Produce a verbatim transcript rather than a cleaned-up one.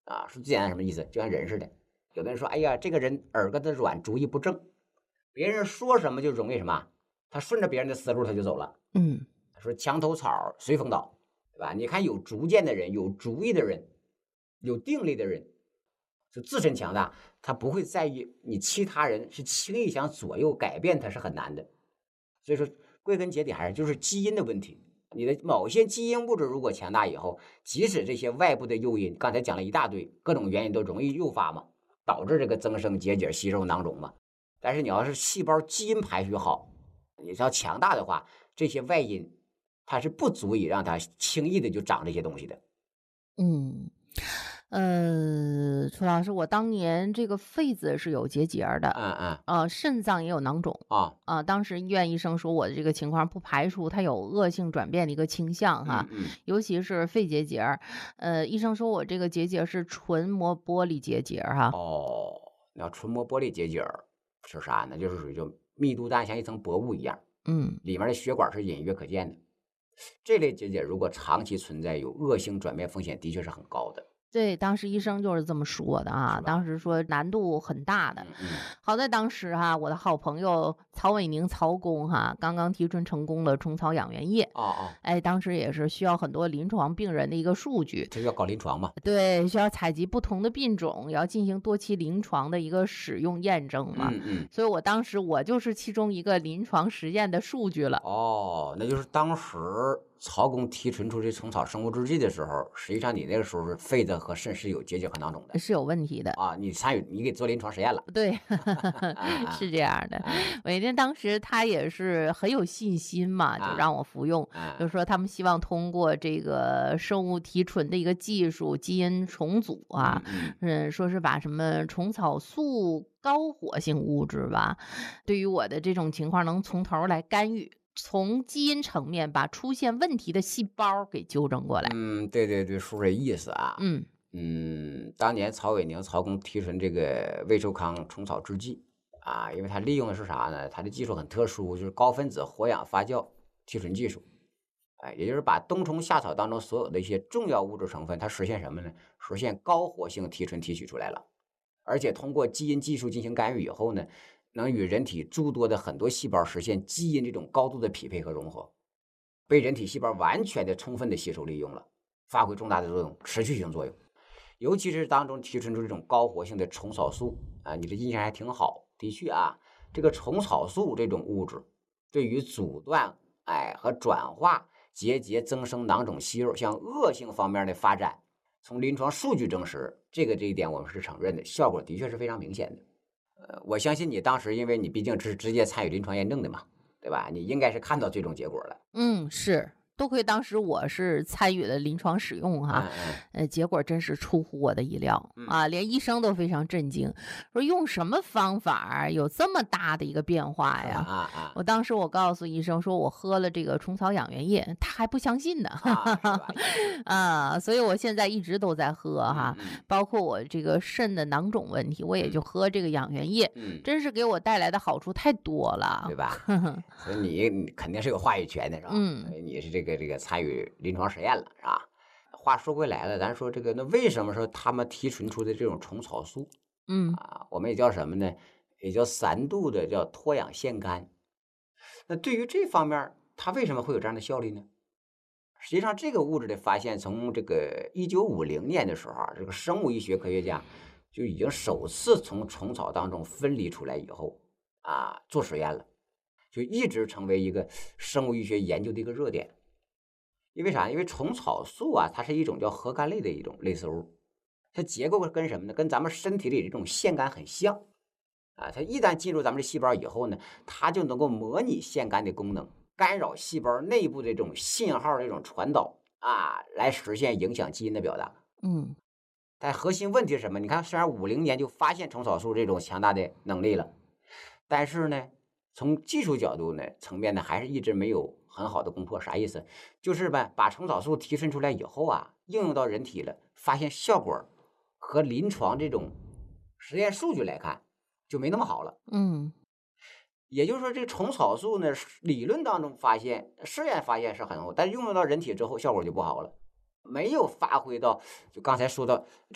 啊，说最简单什么意思？就像人似的，有的人说，哎呀，这个人耳根子软，主意不正，别人说什么就容易什么，他顺着别人的思路他就走了。 嗯他说墙头草随风倒，对吧？你看有主见的人，有主意的人，有定力的人，就自身强大，他不会在意你其他人是轻易想左右改变他是很难的。所以说，归根结底还是就是基因的问题。你的某些基因物质如果强大以后，即使这些外部的诱因，刚才讲了一大堆，各种原因都容易诱发嘛，导致这个增生结节、息肉囊肿嘛。但是你要是细胞基因排序好，你要强大的话，这些外因它是不足以让它轻易的就长这些东西的。 嗯。呃，楚老师，我当年这个肺子是有结节儿的， 嗯嗯呃，肾脏也有囊肿。 啊， 啊，当时医院医生说我的这个情况不排除它有恶性转变的一个倾向哈， 嗯嗯尤其是肺结节儿。呃，医生说我这个结节是纯膜玻璃结节儿哈。 哦，那纯膜玻璃结节儿是啥呢？就是属于就密度淡，像一层薄雾一样， 嗯。 里面的血管是隐约可见的。这类结节如果长期存在，有恶性转变风险，的确是很高的， 对，当时医生就是这么说的啊， 是吧？ 当时说难度很大的。 嗯嗯好在当时哈，我的好朋友曹伟宁曹工哈，刚刚提纯成功了虫草养元液。 哦哦， 哎，当时也是需要很多临床病人的一个数据。 这就要搞临床嘛？ 对，需要采集不同的病种，也要进行多期临床的一个使用验证嘛。 嗯嗯， 所以我当时我就是其中一个临床实验的数据了。 哦，那就是当时曹公提纯出这虫草生物制剂的时候，实际上你那个时候是肺子和肾是有结节和囊肿的是有问题的。 啊，你参与你给做临床实验了， 对， 啊啊是这样的。 啊伟天当时他也是很有信心嘛，就啊让我服用， 啊就说他们希望通过这个生物提纯的一个技术，基因重组啊， 嗯嗯嗯，说是把什么虫草素高活性物质吧，对于我的这种情况能从头儿来干预，从基因层面把出现问题的细胞给纠正过来。 嗯，对对对，说这意思啊。 嗯嗯，当年曹伟宁、曹公提纯这个魏寿康虫草制剂啊，因为它利用的是啥呢？它的技术很特殊，就是高分子活氧发酵提纯技术。哎，也就是把冬虫夏草当中所有的一些重要物质成分，它实现什么呢？实现高活性提纯提取出来了，而且通过基因技术进行干预以后呢，能与人体诸多的很多细胞实现基因这种高度的匹配和融合，被人体细胞完全的、充分的吸收利用了，发挥重大的作用，持续性作用。尤其是当中提纯出这种高活性的虫草素啊，你的印象还挺好。的确啊，这个虫草素这种物质，对于阻断哎和转化结节、增生囊肿、息肉，像恶性方面的发展，从临床数据证实，这个这一点我们是承认的，效果的确是非常明显的。呃，我相信你当时，因为你毕竟是直接参与临床验证的嘛，对吧？你应该是看到最终结果了。 嗯，是。多亏当时我是参与了临床使用哈， 嗯嗯呃，结果真是出乎我的意料嗯啊，连医生都非常震惊，说用什么方法儿有这么大的一个变化是吧？ 呀？ 啊啊我当时我告诉医生说我喝了这个虫草养元液，他还不相信呢。 啊，是吧？也是。 啊，所以我现在一直都在喝哈， 嗯嗯包括我这个肾的囊肿问题，我也就嗯喝这个养元液， 嗯。 真是给我带来的好处太多了。 对吧？所以你你肯定是有话语权的，是吧？ 嗯呃你是这个这个参与临床实验了，是吧？话说回来了，咱说这个，那为什么说他们提纯出的这种虫草素嗯啊，我们也叫什么呢？也叫三度的叫脱氧腺苷。那对于这方面儿，它为什么会有这样的效力呢？实际上，这个物质的发现，从这个一九五零年的时候啊，这个生物医学科学家就已经首次从虫草当中分离出来以后啊，做实验了。就一直成为一个生物医学研究的一个热点。因为啥？因为虫草素啊，它是一种叫核苷类的一种类似物，它结构跟什么呢？跟咱们身体里这种腺苷很像啊。它一旦进入咱们的细胞以后呢，它就能够模拟腺苷的功能，干扰细胞内部的这种信号的这种传导啊，来实现影响基因的表达。 嗯但核心问题是什么？你看，虽然五零年就发现虫草素这种强大的能力了，但是呢，从技术角度呢层面呢，还是一直没有很好的攻破。啥意思？就是吧，把虫草素提纯出来以后啊，应用到人体了，发现效果和临床这种实验数据来看，就没那么好了。 嗯也就是说，这个虫草素呢，理论当中发现，试验发现是很好，但是用到人体之后，效果就不好了。没有发挥到就刚才说到